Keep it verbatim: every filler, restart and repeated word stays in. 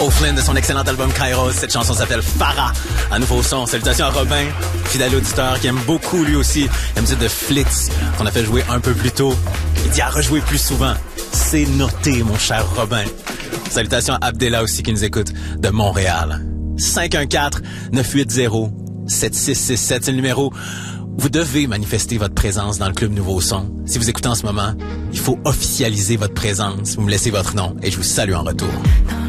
O'Flynn de son excellent album Kairos. Cette chanson s'appelle Farah, un nouveau son. Salutations à Robin, fidèle auditeur qui aime beaucoup lui aussi la musique de Flitz qu'on a fait jouer un peu plus tôt. Il dit à rejouer plus souvent. C'est noté, mon cher Robin. Salutations à Abdella aussi qui nous écoute de Montréal. cinq un quatre neuf huit zéro sept six six sept, c'est le numéro. Vous devez manifester votre présence dans le Club Nouveau Son. Si vous écoutez en ce moment, il faut officialiser votre présence. Vous me laissez votre nom et je vous salue en retour.